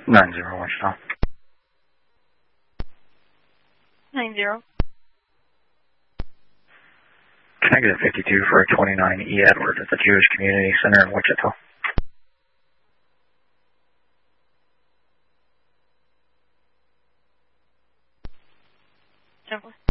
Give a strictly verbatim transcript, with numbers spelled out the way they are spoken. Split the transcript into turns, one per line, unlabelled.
nine zero, Wichita.
nine zero.
Negative fifty-two for a twenty-nine E. Edwards at the Jewish Community Center in Wichita.
Simple.